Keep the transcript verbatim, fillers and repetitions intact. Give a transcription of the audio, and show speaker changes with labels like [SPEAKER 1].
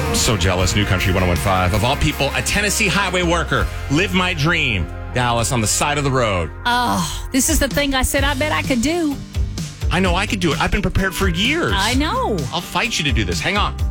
[SPEAKER 1] I'm so jealous. New Country one oh one five. Of all people, a Tennessee highway worker. Live my dream. Dallas on the side of the road.
[SPEAKER 2] Oh, this is the thing I said I bet I could do.
[SPEAKER 1] I know I could do it. I've been prepared for years.
[SPEAKER 2] I know.
[SPEAKER 1] I'll fight you to do this. Hang on.